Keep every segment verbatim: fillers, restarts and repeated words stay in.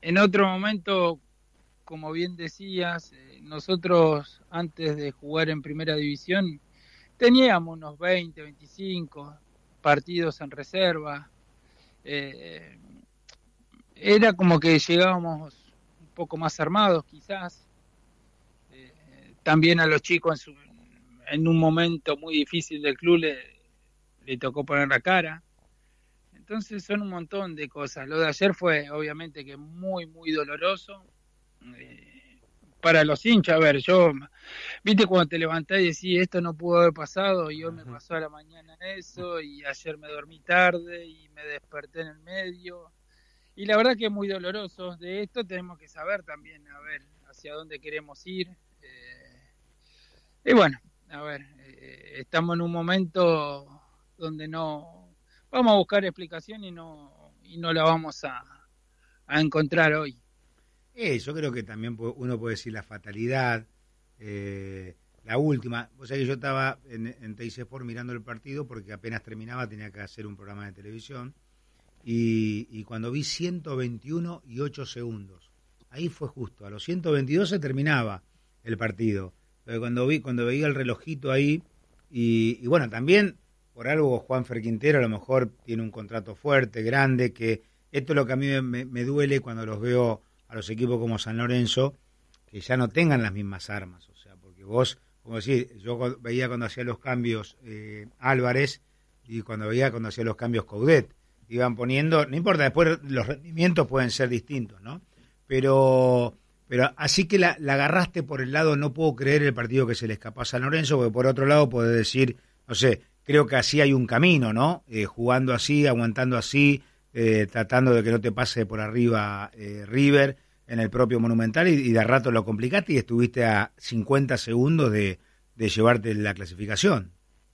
en otro momento, como bien decías, eh, nosotros antes de jugar en primera división teníamos unos veinte, veinticinco partidos en reserva. Eh, era como que llegábamos un poco más armados quizás. Eh, también a los chicos en, su, en un momento muy difícil del club le, le tocó poner la cara. Entonces son un montón de cosas. Lo de ayer fue obviamente que muy, muy doloroso. Eh, para los hinchas, a ver, yo, viste cuando te levantás y decís, esto no pudo haber pasado, y hoy me pasó a la mañana eso, y ayer me dormí tarde, y me desperté en el medio. Y la verdad que es muy doloroso. De esto tenemos que saber también, a ver, hacia dónde queremos ir. Eh, y bueno, a ver, eh, estamos en un momento donde no vamos a buscar explicación y no y no la vamos a, a encontrar hoy. Eh, yo creo que también uno puede decir la fatalidad, eh, la última. O sea que yo estaba en, en Teis Sport mirando el partido porque apenas terminaba tenía que hacer un programa de televisión y, y cuando vi ciento veintiuno y ocho segundos, ahí fue justo, a los ciento veintidós se terminaba el partido. Pero cuando vi, cuando veía el relojito ahí y, y bueno, también por algo Juanfer Quintero a lo mejor tiene un contrato fuerte, grande, que esto es lo que a mí me, me duele cuando los veo a los equipos como San Lorenzo, que ya no tengan las mismas armas, o sea, porque vos, como decir, yo veía cuando hacía los cambios eh, Álvarez y cuando veía cuando hacía los cambios Coudet, iban poniendo, no importa, después los rendimientos pueden ser distintos, ¿no? Pero, pero así que la, la agarraste por el lado, no puedo creer el partido que se le escapó a San Lorenzo, porque por otro lado podés decir, no sé, creo que así hay un camino, ¿no? Eh, jugando así, aguantando así, Eh, tratando de que no te pase por arriba eh, River en el propio Monumental y, y de rato lo complicaste y estuviste a cincuenta segundos de, de llevarte la clasificación.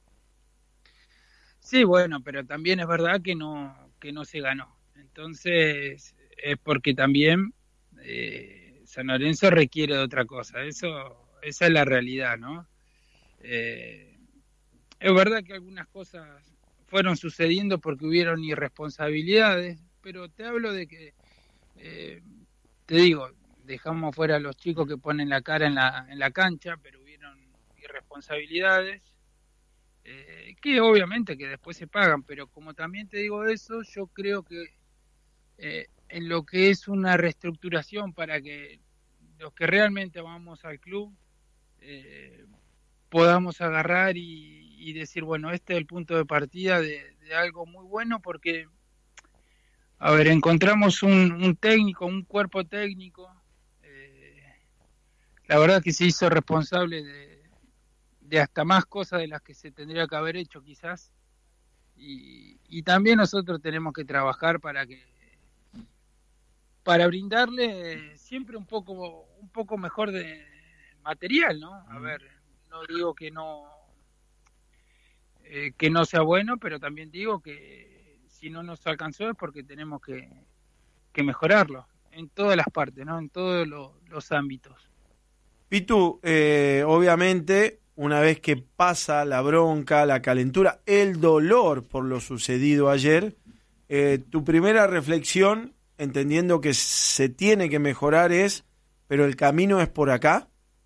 Sí, bueno, pero también es verdad que no que no se ganó. Entonces es porque también eh, San Lorenzo requiere de otra cosa. Eso esa es la realidad, ¿no? Eh, es verdad que algunas cosas fueron sucediendo porque hubieron irresponsabilidades, pero te hablo de que, eh, te digo, dejamos fuera a los chicos que ponen la cara en la, en la cancha, pero hubieron irresponsabilidades, eh, que obviamente que después se pagan, pero como también te digo eso, yo creo que eh, en lo que es una reestructuración para que los que realmente vamos al club eh, podamos agarrar y, y decir, bueno, este es el punto de partida de, de algo muy bueno porque, a ver, encontramos un, un técnico, un cuerpo técnico, eh, la verdad que se hizo responsable de, de hasta más cosas de las que se tendría que haber hecho quizás, y, y también nosotros tenemos que trabajar para que para brindarle siempre un poco un poco mejor de material, ¿no? A ver, no digo que no eh, que no sea bueno, pero también digo que si no nos alcanzó es porque tenemos que, que mejorarlo en todas las partes, ¿no? En todos lo, los ámbitos. Pitu, eh, obviamente, una vez que pasa la bronca, la calentura, el dolor por lo sucedido ayer, eh, tu primera reflexión, entendiendo que se tiene que mejorar, es, pero el camino es por acá.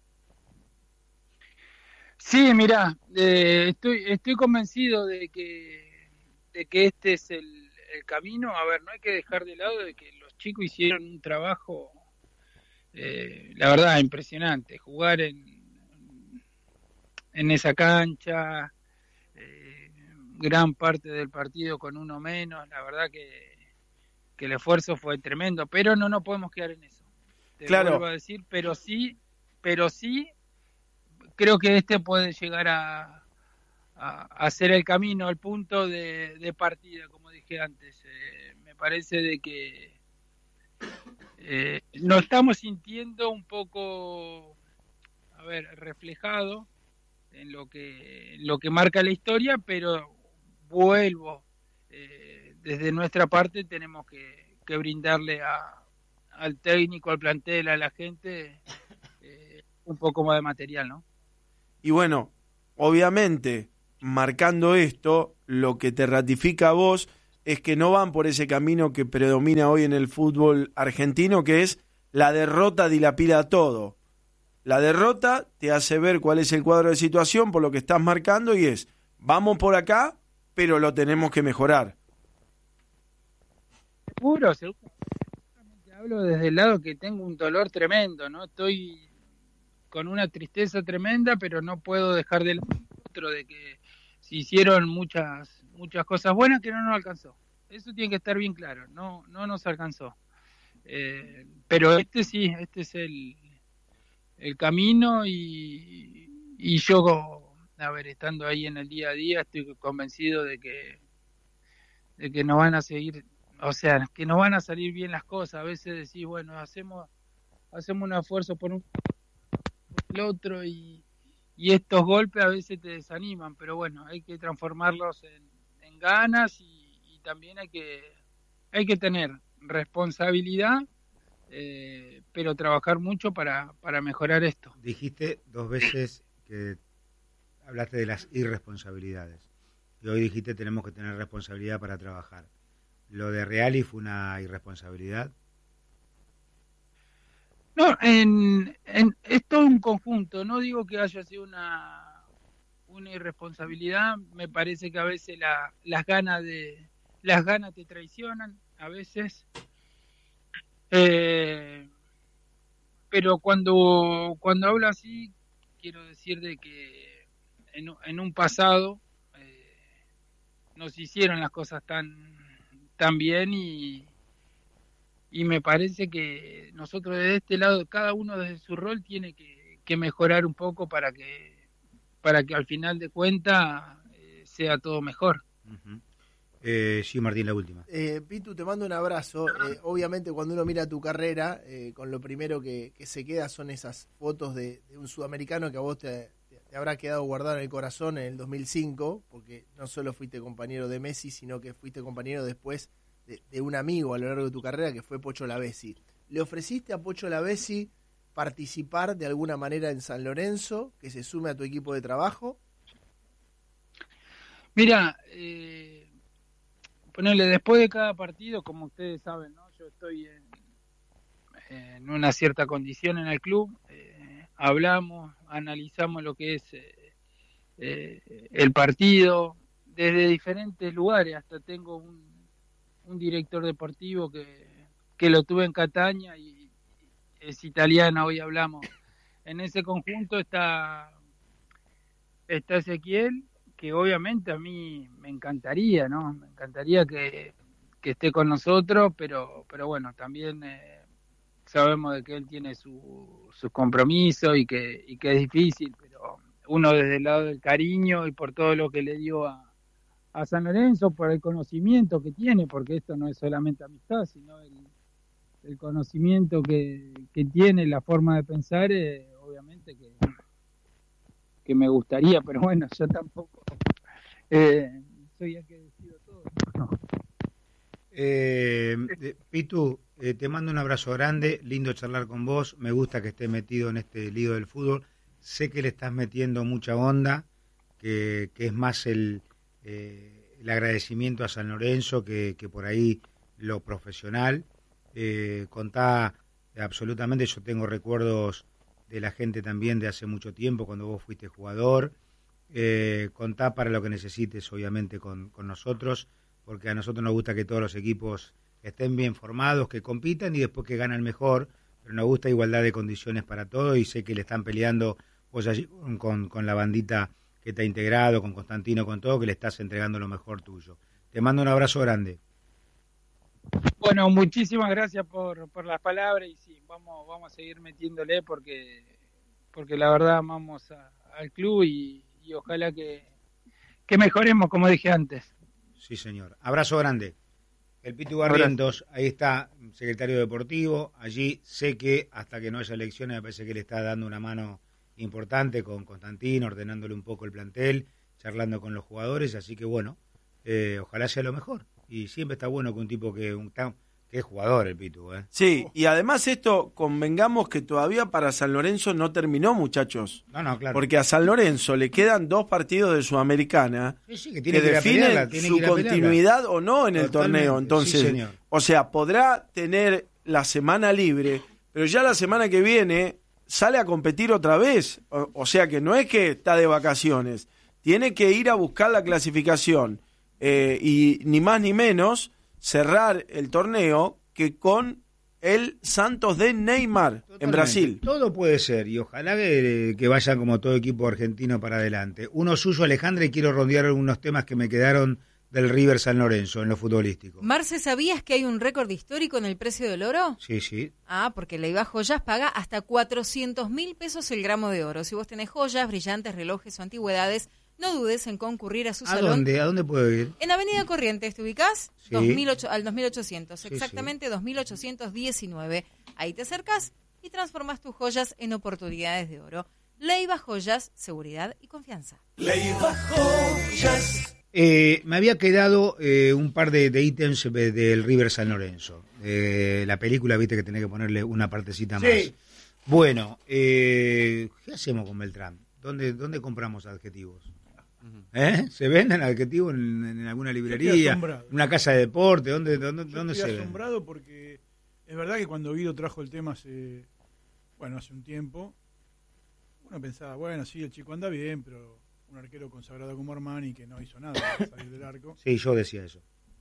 Sí, mirá, eh, estoy estoy convencido de que de que este es el, el camino. A ver, no hay que dejar de lado de que los chicos hicieron un trabajo, eh, la verdad, impresionante. Jugar en, en esa cancha, eh, gran parte del partido con uno menos, la verdad que, que el esfuerzo fue tremendo, pero no nos podemos quedar en eso. Te Claro. vuelvo a decir, pero sí, pero sí, creo que este puede llegar a, a, a ser el camino, el punto de, de partida, como dije antes. Eh, me parece de que eh, nos estamos sintiendo un poco, a ver, reflejado en lo que lo que marca la historia, pero vuelvo, eh, desde nuestra parte tenemos que, que brindarle a, al técnico, al plantel, a la gente, eh, un poco más de material, ¿no? Y bueno, obviamente, marcando esto, lo que te ratifica a vos es que no van por ese camino que predomina hoy en el fútbol argentino, que es la derrota dilapida todo. La derrota te hace ver cuál es el cuadro de situación por lo que estás marcando y es, vamos por acá, pero lo tenemos que mejorar. Seguro, seguro. Hablo desde el lado que tengo un dolor tremendo, ¿no? Estoy con una tristeza tremenda, pero no puedo dejar del otro de que se hicieron muchas muchas cosas buenas que no nos alcanzó. Eso tiene que estar bien claro, no no nos alcanzó. Eh, pero este sí, este es el el camino y, y yo, a ver, estando ahí en el día a día, estoy convencido de que de que nos van a seguir, o sea, que nos van a salir bien las cosas. A veces decís, bueno, hacemos hacemos un esfuerzo por un por el otro y, y estos golpes a veces te desaniman, pero bueno, hay que transformarlos en, en ganas y, y también hay que hay que tener responsabilidad, eh, pero trabajar mucho para, para mejorar esto. Dijiste dos veces que hablaste de las irresponsabilidades y hoy dijiste tenemos que tener responsabilidad para trabajar. ¿Lo de Reali fue una irresponsabilidad? No, en, en, es todo un conjunto, no digo que haya sido una, una irresponsabilidad, me parece que a veces la, las ganas de las ganas te traicionan, a veces, eh, pero cuando cuando hablo así, quiero decir de que en, en un pasado eh, nos hicieron las cosas tan, tan bien y y me parece que nosotros desde este lado, cada uno desde su rol tiene que, que mejorar un poco para que para que al final de cuentas eh, sea todo mejor. Uh-huh. eh, sí, Martín, la última. Eh, Pitu, te mando un abrazo. Eh, obviamente cuando uno mira tu carrera, eh, con lo primero que, que se queda son esas fotos de, de un sudamericano que a vos te, te, te habrá quedado guardado en el corazón en el dos mil cinco, porque no solo fuiste compañero de Messi, sino que fuiste compañero después De, de un amigo a lo largo de tu carrera que fue Pocho Lavezzi. ¿Le ofreciste a Pocho Lavezzi participar de alguna manera en San Lorenzo, que se sume a tu equipo de trabajo? Mira, eh, ponerle después de cada partido, como ustedes saben, ¿no? Yo estoy en, en una cierta condición en el club, eh, hablamos, analizamos lo que es eh, eh, el partido desde diferentes lugares, hasta tengo un un director deportivo que, que lo tuve en Cataña y es italiana, hoy hablamos. En ese conjunto está, está Ezequiel, que obviamente a mí me encantaría, ¿no? Me encantaría que, que esté con nosotros, pero, pero bueno, también eh, sabemos de que él tiene su, sus compromisos y que, y que es difícil, pero uno desde el lado del cariño y por todo lo que le dio a a San Lorenzo, por el conocimiento que tiene, porque esto no es solamente amistad, sino el, el conocimiento que, que tiene, la forma de pensar, eh, obviamente que, que me gustaría, pero bueno, yo tampoco eh, soy el que decido todo. No. Eh, Pitu, eh, te mando un abrazo grande, lindo charlar con vos, me gusta que estés metido en este lío del fútbol, sé que le estás metiendo mucha onda, que, que es más el... Eh, el agradecimiento a San Lorenzo que, que por ahí lo profesional. Eh, contá absolutamente, yo tengo recuerdos de la gente también de hace mucho tiempo cuando vos fuiste jugador. Eh, contá para lo que necesites, obviamente, con, con nosotros, porque a nosotros nos gusta que todos los equipos estén bien formados, que compitan y después que ganan mejor, pero nos gusta igualdad de condiciones para todos y sé que le están peleando vos allí con, con la bandita que te ha integrado, con Constantino, con todo, que le estás entregando lo mejor tuyo. Te mando un abrazo grande. Bueno, muchísimas gracias por, por las palabras y sí, vamos vamos a seguir metiéndole porque porque la verdad amamos a, al club y, y ojalá que, que mejoremos, como dije antes. Sí, señor. Abrazo grande. El Pitu Barrientos, ahí está, secretario deportivo. Allí sé que hasta que no haya elecciones me parece que le está dando una mano importante con Constantino, ordenándole un poco el plantel, charlando con los jugadores, así que bueno, eh, ojalá sea lo mejor. Y siempre está bueno que un tipo que un, tan, Qué jugador el Pitu, ¿eh? Sí, y además esto, convengamos que todavía para San Lorenzo no terminó, muchachos. No, no, claro. Porque a San Lorenzo le quedan dos partidos de Sudamericana sí, sí, que, que, tiene que definen pelearla, tiene su que continuidad o no en Totalmente, el torneo. Entonces, sí, señor. o sea, podrá tener la semana libre, pero ya la semana que viene sale a competir otra vez. O, o sea que no es que está de vacaciones, tiene que ir a buscar la clasificación eh, y ni más ni menos cerrar el torneo que con el Santos de Neymar. Totalmente. En Brasil. Todo puede ser y ojalá que, que vaya como todo equipo argentino para adelante. Uno suyo, Alejandra, y quiero rondear algunos temas que me quedaron del River San Lorenzo en lo futbolístico. Marce, ¿sabías que hay un récord histórico en el precio del oro? Sí, sí. Ah, porque Leiva Joyas paga hasta cuatrocientos mil pesos el gramo de oro. Si vos tenés joyas, brillantes, relojes o antigüedades, no dudes en concurrir a su ¿A salón. dónde? ¿A dónde puedo ir? En Avenida Corrientes, ¿te ubicás? Sí. dos mil ocho, al dos mil ochocientos, Sí, exactamente sí. dos mil ochocientos diecinueve. Ahí te acercás y transformás tus joyas en oportunidades de oro. Leiva Joyas, seguridad y confianza. Leiva Joyas. Eh, me había quedado eh, un par de, de ítems de- del River San Lorenzo. Eh, la película, viste que tenés que ponerle una partecita más. Sí. Bueno, eh, ¿qué hacemos con Beltrán? ¿Dónde, dónde compramos adjetivos? ¿Eh? ¿Se venden adjetivos en, en alguna librería? asombrado. ¿En una casa de deporte? ¿Dónde, dónde, Yo dónde estoy se venden? asombrado porque es verdad que cuando Guido trajo el tema hace, bueno, hace un tiempo, uno pensaba, bueno, sí, el chico anda bien, pero un arquero consagrado como Armani que no hizo nada para salir del arco. Sí, yo decía eso.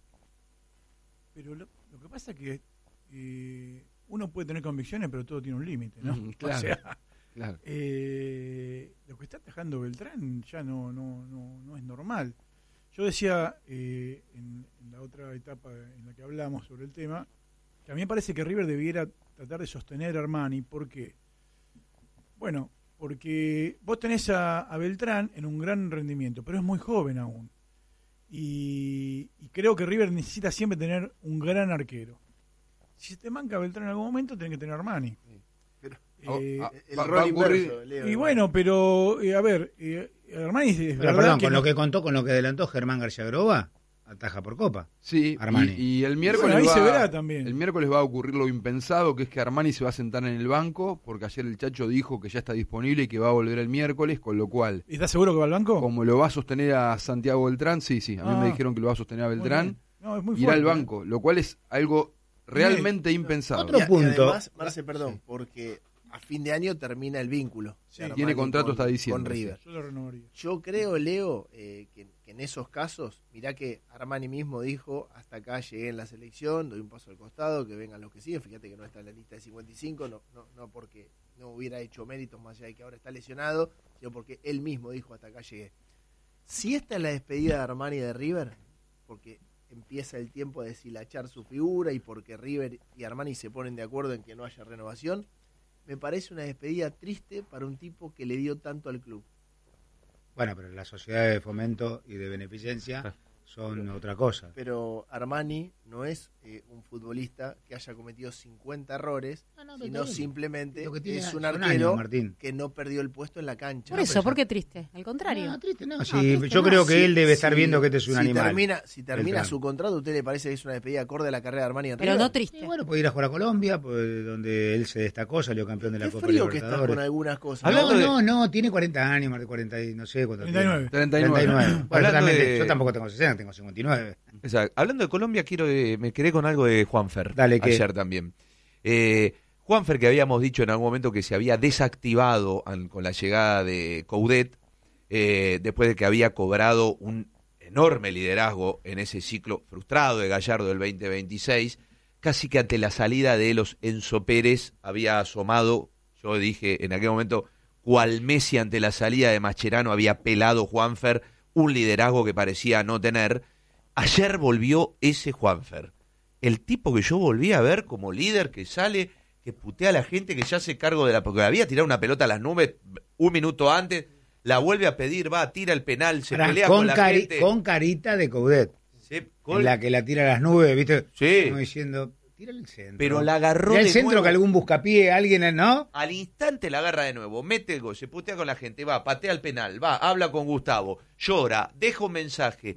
Pero lo, lo que pasa es que eh, uno puede tener convicciones, pero todo tiene un límite, ¿no? Mm, claro, O sea, claro. eh, lo que está atajando Beltrán ya no, no, no, no es normal. Yo decía eh, en, en la otra etapa en la que hablamos sobre el tema, que a mí me parece que River debiera tratar de sostener a Armani. ¿Por qué? Bueno, porque vos tenés a, a Beltrán en un gran rendimiento, pero es muy joven aún. Y, y creo que River necesita siempre tener un gran arquero. Si se te manca Beltrán en algún momento, tenés que tener a Armani. Pero, Eh, ah, El va- rol va a ocurrir- inverso, Leo. y bueno, pero eh, a ver, eh, Armani es Pero, verdad perdón, que con no- lo que contó, con lo que adelantó Germán García Groba, ataja por copa. Sí, Armani. y, y el miércoles Bueno, ahí va, se verá también. el miércoles va a ocurrir lo impensado, que es que Armani se va a sentar en el banco, porque ayer el Chacho dijo que ya está disponible y que va a volver el miércoles, con lo cual, ¿Estás seguro que va al banco? como lo va a sostener a Santiago Beltrán, sí, sí, a mí Ah. me dijeron que lo va a sostener a Muy Beltrán, bien. No, es muy irá al fuerte, banco, lo cual es algo realmente impensado. Otro Y a- y punto. además, Marce, perdón, porque a fin de año termina el vínculo. Sí, de tiene Armani contrato con- hasta diciembre, Con River. ¿eh? Yo lo renovaría. Yo creo, Leo, eh, que, que en esos casos, mirá que Armani mismo dijo, hasta acá llegué en la selección, doy un paso al costado, que vengan los que siguen, fíjate que no está en la lista de cincuenta y cinco, no, no, no porque no hubiera hecho méritos más allá de que ahora está lesionado, sino porque él mismo dijo, hasta acá llegué. Si esta es la despedida de Armani de River, porque empieza el tiempo de deshilachar su figura y porque River y Armani se ponen de acuerdo en que no haya renovación, me parece una despedida triste para un tipo que le dio tanto al club. Bueno, pero las sociedades de fomento y de beneficencia son otra cosa. Pero Armani no es eh, un futbolista que haya cometido cincuenta errores, No, no, pero sino está bien. simplemente Lo que tiene es un son arquero años, Martín. que no perdió el puesto en la cancha. Por No, eso, pero ¿por ya- qué triste? Al contrario. No, triste no. Sí, triste yo no. creo que Si- él debe estar si- viendo que este es un si animal. Termina, si termina Beltrán. su contrato, ¿a usted le parece que es una despedida acorde a la carrera de Armani en Pero River? no triste. Y bueno, puede ir a jugar a Colombia, pues, donde él se destacó, salió campeón de la Qué Copa frío que estás Libertadores. con algunas cosas. Hablando No, de- no, no, tiene cuarenta años, más de cuarenta y no sé cuánto treinta y nueve. treinta y treinta y nueve. nueve. Bueno, Hablando totalmente, de- yo tampoco tengo sesenta, tengo cincuenta y nueve. Exacto. Hablando de Colombia, quiero eh, me quedé con algo de Juanfer. Dale, ¿qué? ayer también. Eh, Juanfer, que habíamos dicho en algún momento que se había desactivado an- con la llegada de Coudet, eh, después de que había cobrado un enorme liderazgo en ese ciclo frustrado de Gallardo del veinte veintiséis, casi que ante la salida de los Enzo Pérez había asomado, yo dije en aquel momento, cual Messi ante la salida de Mascherano había pelado Juanfer un liderazgo que parecía no tener. Ayer volvió ese Juanfer, el tipo que yo volví a ver como líder que sale, que putea a la gente, que ya se cargo de la... porque había tirado una pelota a las nubes un minuto antes, la vuelve a pedir, va, tira el penal, se Ahora, pelea con, con la cari- gente. con carita de Coudet, se- con- en la que la tira a las nubes, ¿viste? Sí. Como diciendo, tírale el centro. Pero la agarró Ya el de centro nuevo. que algún buscapié, alguien, ¿no? Al instante la agarra de nuevo, mete el gol, se putea con la gente, va, patea el penal, va, habla con Gustavo, llora, deja un mensaje.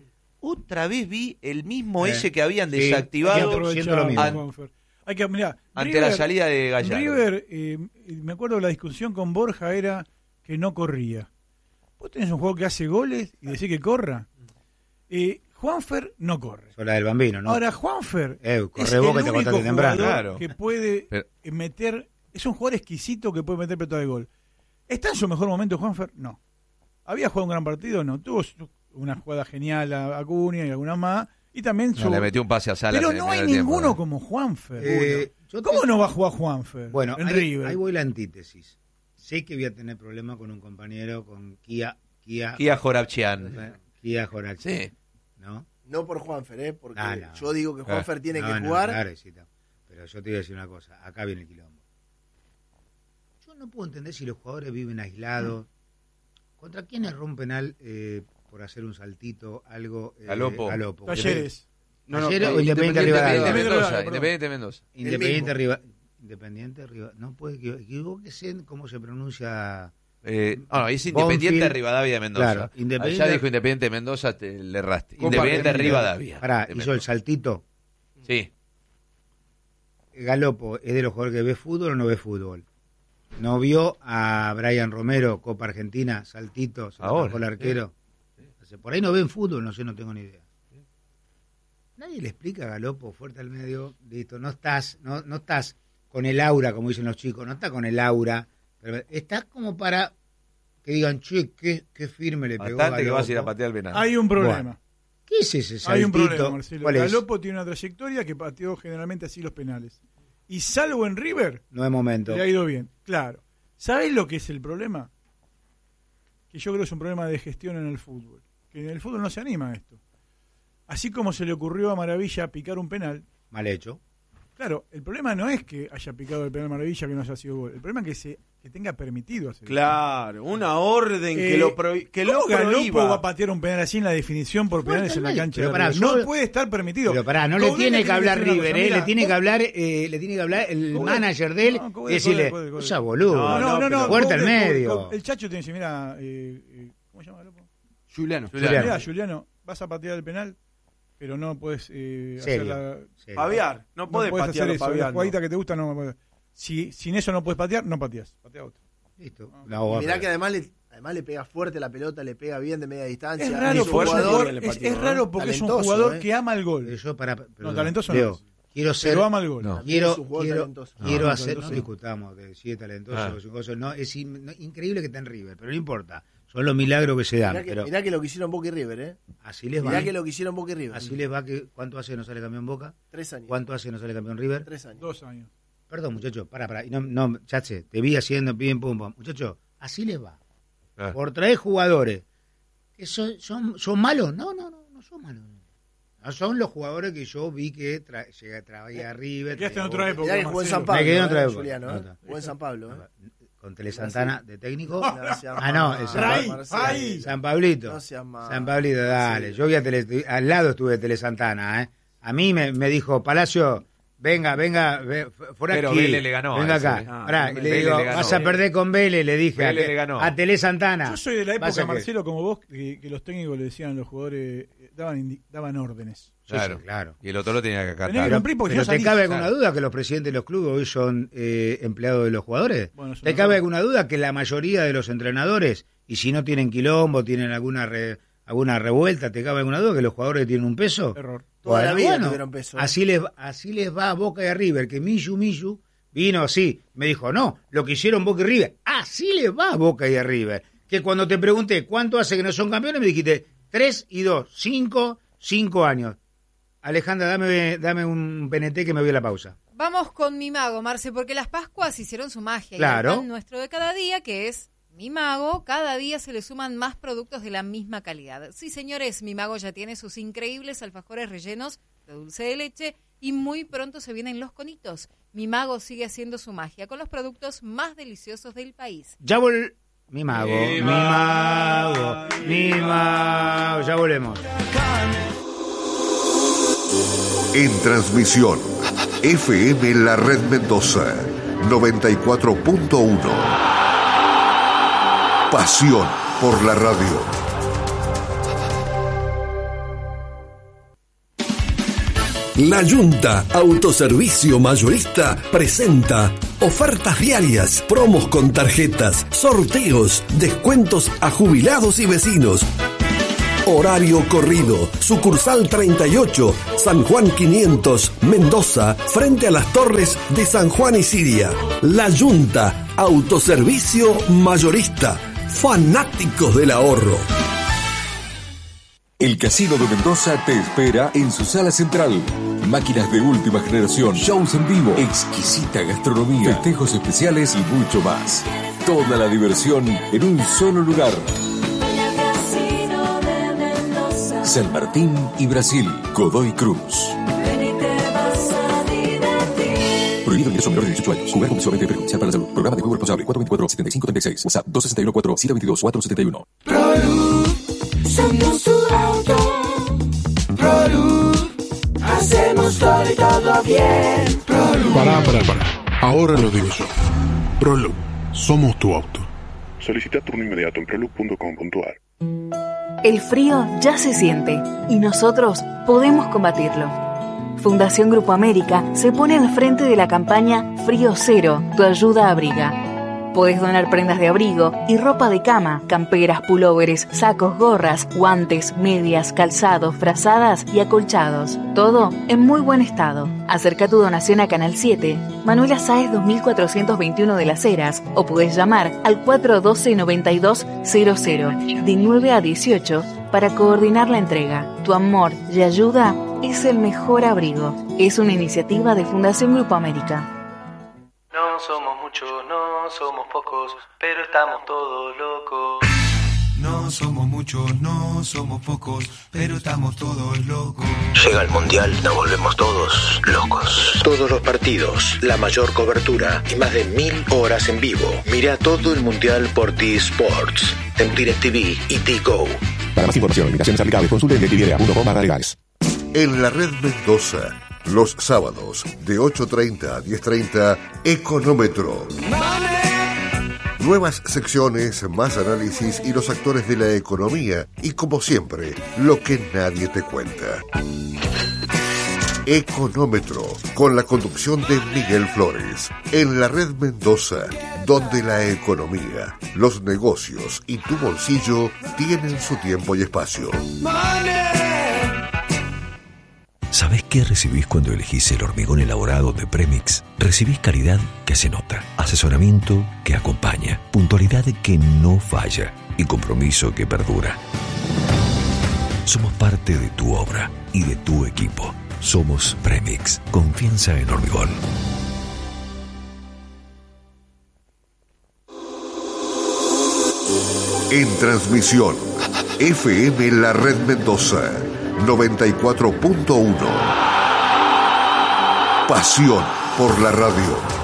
otra vez vi el mismo Eh, ese que habían sí, desactivado siendo lo mismo. An- Juanfer. Hay que, mirá, ante River- la salida de Gallardo. River, eh, me acuerdo la discusión con Borja era que no corría. Vos tenés un jugador que hace goles y decís que corra. Eh, Juanfer no corre. Son la del Bambino, ¿no? Ahora, Juanfer Eh, es corre vos que el te único contaste temprano. jugador Claro. que puede Pero- eh, meter... Es un jugador exquisito que puede meter pelota de gol. ¿Está en su mejor momento Juanfer? No. ¿Había jugado un gran partido? No. Tuvo su- una jugada genial a Acuña y alguna más. Y también su... No, le metió un pase a Salas. Pero en el no hay primer tiempo, ninguno ¿no? como Juanfer. Eh, yo ¿Cómo te- no va a jugar Juanfer Bueno, en ahí, River? ahí voy la antítesis. Sé que voy a tener problemas con un compañero, con Kia... Kia, Kia Jorabchian. eh, Kia Jorachi, Sí. ¿no? No por Juanfer, ¿eh? Porque Ah, no. yo digo que Juanfer tiene No, que no, jugar. claro, sí, está. Pero yo te voy a decir una cosa. Acá viene el quilombo. Yo no puedo entender si los jugadores viven aislados. ¿Contra quién erró un penal eh, por hacer un saltito, algo? Eh, Galopo. Galopo. Talleres. No, no, Ayer eh, o Independiente Rivadavia. Independiente Rivadavia, Mendoza. perdón. Independiente Mendoza. Independiente Riva, Independiente Riva, no puede equivo- equivóquese en cómo se pronuncia. Eh, ah, no, es Independiente Bonfield. Rivadavia de Mendoza. Claro, Independiente- Allá dijo Independiente Mendoza, te, le erraste. Copa Independiente Argentina. Rivadavia. Pará, de hizo el Mendoza. saltito. Sí. Galopo es de los jugadores que ve fútbol o no ve fútbol. No vio a Brian Romero, Copa Argentina, saltito, se lo Ahora, tapó el arquero. Entonces, por ahí no ven fútbol, no sé, no tengo ni idea. Nadie le explica a Galopo, fuerte al medio, listo, no estás, no, no estás con el aura, como dicen los chicos, no está con el aura, pero estás como para que digan, che, qué, qué firme le pegó Bastante que vas a ir a Galopo. patear el penal. Hay un problema. Bueno, ¿qué es ese saltito? Hay un problema, Marcelo. ¿Cuál es? Galopo tiene una trayectoria que pateó generalmente así los penales. Y salvo en River, No es momento. le ha ido bien. Claro. ¿Sabés lo que es el problema? Que yo creo que es un problema de gestión en el fútbol. Que en el fútbol no se anima a esto. Así como se le ocurrió a Maravilla picar un penal, Mal hecho. claro, el problema no es que haya picado el penal Maravilla que no haya sido gol. El problema es que se que tenga permitido hacer. Claro, una orden que Eh, lo, prohí- que lo ¿Cómo Galopo prohíba. va a patear un penal así en la definición por penales en la Fuerte, cancha? pero de pará, River? yo- No puede estar permitido. Pero pará, no le Coudet tiene que hablar decir una River, cosa, eh, mirá, le tiene que vos- hablar, eh, le tiene que hablar el Coudet- manager de él no, Coudet, y decirle, Coudet, Coudet, Coudet. o sea, boludo, No, no, no, no, fuerte al Coudet, medio. Coudet, El Chacho tiene que decir, mira, eh, eh, ¿cómo se llama Galopo? Juliano. Juliano. Mira, Juliano, vas a patear el penal, pero no puedes eh, hacer Serio, la... serio. Paviar, no No podés puedes patear hacer eso, la paviando. jugadita que te gusta no podés. Si sin eso no puedes patear, no pateas. Patea otro. Listo. Ah. No, Y mirá pero- que además le, además le pega fuerte la pelota, le pega bien de media distancia. Es raro, un porque, es, un fuerte jugador- también le es- pateó, es ¿no? raro porque es un Talentoso, jugador eh. que ama el pero gol. yo para, perdón, talentoso no Leo, es. quiero ser, Pero ama el gol. No. También quiero, es un jugador quiero, talentoso. quiero No, hacer, no talentoso. discutamos de si es talentoso Ah. o si cosas, no, es in- no, increíble que está en River, pero no importa, son los milagros que se dan, Mirá que, pero mirá que lo que hicieron Boca y River, ¿eh? así les va, Mirá que lo que hicieron Boca y River. así les va, que ¿cuánto hace no sale campeón Boca? Tres años. ¿Cuánto hace no sale campeón River? Tres años. Dos años. Perdón, muchachos, para, para, y no, no, chache, te vi haciendo bien, pum, pum, muchachos, así les va. Ah. Por traer jugadores que son, son, son malos. No, no, no, no son malos. No son los jugadores que yo vi que tra llega, traía a River. Te quedaste en traía otra Boca. época. Mirá que jugó en San Marcelo. Pablo. Me quedé en otra eh, época. Juliano, No, ¿eh? no. Jugó en San Pablo, ¿eh? Con Tele Santana de técnico. No seas Ah, no, mal, es San, Ray, Marcelo. Ray. San Pablito. No seas mal. San Pablito, dale. Sí. Yo vi a Tele, al lado estuve de Tele Santana, ¿eh? A mí me, me dijo, Palacio, venga, venga, ve- fuera Pero aquí. Vélez le ganó a Venga ese, acá. ¿eh? Ah, Pará, y le Vélez digo, le ganó. vas a perder con Vélez, le dije a, Vélez te- le ganó. a Tele Santana. Yo soy de la Pasa época, que- Marcelo, como vos, que, que los técnicos le decían a los jugadores, eh, daban, indi- daban órdenes. Sí, Claro. sí, claro. Y el otro lo tenía que Tenés que acatar. cumplir porque Pero si no ¿te salís. cabe alguna claro. duda que los presidentes de los clubes hoy son eh, empleados de los jugadores? Bueno, es ¿Te una cabe cosa. alguna duda que la mayoría de los entrenadores, y si no tienen quilombo, tienen alguna re- alguna revuelta, ¿te cabe alguna duda que los jugadores tienen un peso? Error. Toda la vida bueno, tuvieron peso, ¿eh? así les, así les va a Boca y a River, que Millu Millu vino así, me dijo, no, lo que hicieron Boca y River, así les va a Boca y a River. Que cuando te pregunté cuánto hace que no son campeones, me dijiste tres y dos, cinco, cinco años. Alejandra, dame, dame un P N T que me voy a la pausa. Vamos con mi mago, Marce, porque las Pascuas hicieron su magia. Claro. Y el pan nuestro de cada día, que es Mi Mago, cada día se le suman más productos de la misma calidad. Sí, señores, Mi Mago ya tiene sus increíbles alfajores rellenos de dulce de leche y muy pronto se vienen los conitos. Mi Mago sigue haciendo su magia con los productos más deliciosos del país. Ya vol... Mi mago, mi mago, mi mago. Ya volvemos. En transmisión, F M La Red Mendoza, noventa y cuatro punto uno. Pasión por la radio. La Yunta Autoservicio Mayorista presenta ofertas diarias, promos con tarjetas, sorteos, descuentos a jubilados y vecinos. Horario corrido, sucursal treinta y ocho, San Juan quinientos, Mendoza, frente a las torres de San Juan y Siria. La Yunta Autoservicio Mayorista, fanáticos del ahorro. El Casino de Mendoza te espera en su sala central. Máquinas de última generación, shows en vivo, exquisita gastronomía, festejos especiales y mucho más. Toda la diversión en un solo lugar. San Martín y Brasil, Godoy Cruz. Prohibido el ingreso a menores de dieciocho años. Jugar compulsivamente perjudicial para la salud. Programa de juego responsable. cuatro veinticuatro, setenta y cinco treinta y seis. WhatsApp dos seis uno cuatro, siete dos dos, cuatro siete uno. Somos tu auto, ProLuz, hacemos todo y todo bien. ProLuz. Pará, pará, pará. Ahora lo digo yo. ProLuz, somos tu auto. Solicita turno inmediato en proluz punto com punto a r. El frío ya se siente y nosotros podemos combatirlo. Fundación Grupo América se pone al frente de la campaña Frío Cero, tu ayuda abriga. Podés donar prendas de abrigo y ropa de cama, camperas, pulóveres, sacos, gorras, guantes, medias, calzados, frazadas y acolchados. Todo en muy buen estado. Acerca tu donación a Canal siete, Manuela Sáez dos mil cuatrocientos veintiuno de Las Heras, o podés llamar al cuatro uno dos, noventa y dos cero cero de nueve a dieciocho para coordinar la entrega. Tu amor y ayuda es el mejor abrigo. Es una iniciativa de Fundación Grupo América. No somos muchos, no somos pocos, pero estamos todos locos. No somos muchos, no somos pocos, pero estamos todos locos. Llega el Mundial, nos volvemos todos locos. Todos los partidos, la mayor cobertura y más de mil horas en vivo. Mira todo el Mundial por T-Sports, en DirecTV y T-Go. Para más información, invitaciones aplicables, consulte en directv punto com barra legales. En la red Mendoza, los sábados de ocho treinta a diez treinta, Económetro. Nuevas secciones, más análisis y los actores de la economía. Y como siempre, lo que nadie te cuenta. Económetro, con la conducción de Miguel Flores. En la red Mendoza, donde la economía, los negocios y tu bolsillo tienen su tiempo y espacio. ¿Sabés qué recibís cuando elegís el hormigón elaborado de Premix? Recibís calidad que se nota, asesoramiento que acompaña, puntualidad que no falla y compromiso que perdura. Somos parte de tu obra y de tu equipo. Somos Premix. Confianza en hormigón. En transmisión, F M La Red Mendoza, noventa y cuatro punto uno. Pasión por la radio.